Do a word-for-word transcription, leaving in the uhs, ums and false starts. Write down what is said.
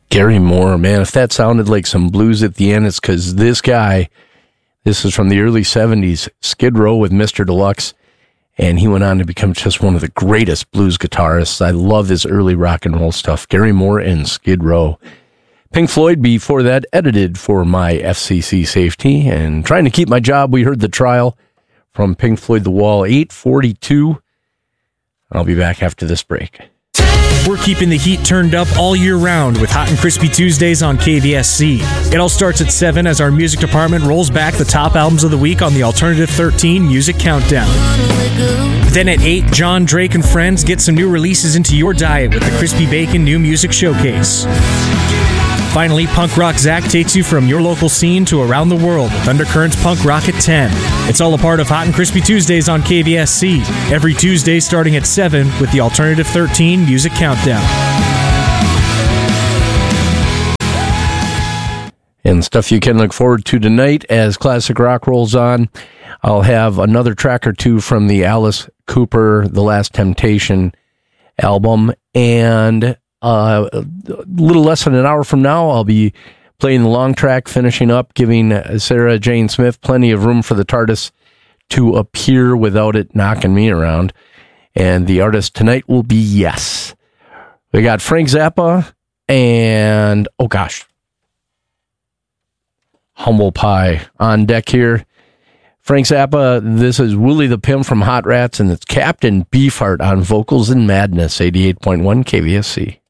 Gary Moore, man, if that sounded like some blues at the end, it's because this guy, this is from the early seventies, Skid Row with Mister Deluxe, and he went on to become just one of the greatest blues guitarists. I love his early rock and roll stuff. Gary Moore and Skid Row. Pink Floyd, before that, edited for my F C C safety, and trying to keep my job, we heard The Trial from Pink Floyd The Wall, eight forty-two. I'll be back after this break. We're keeping the heat turned up all year round with Hot and Crispy Tuesdays on K V S C. It all starts at seven as our music department rolls back the top albums of the week on the Alternative thirteen Music Countdown. Then at eight, John, Drake, and friends get some new releases into your diet with the Crispy Bacon New Music Showcase. Finally, Punk Rock Zach takes you from your local scene to around the world with Undercurrents Punk Rock at ten. It's all a part of Hot and Crispy Tuesdays on K V S C, every Tuesday starting at seven with the Alternative thirteen Music Countdown. And stuff you can look forward to tonight as classic rock rolls on. I'll have another track or two from the Alice Cooper The Last Temptation album, and Uh, a little less than an hour from now, I'll be playing the long track, finishing up, giving Sarah Jane Smith plenty of room for the TARDIS to appear without it knocking me around. And the artist tonight will be Yes. We got Frank Zappa and, oh gosh, Humble Pie on deck here. Frank Zappa, this is Willie the Pimp from Hot Rats, and it's Captain Beefheart on vocals and Madness, eighty-eight point one K V S C.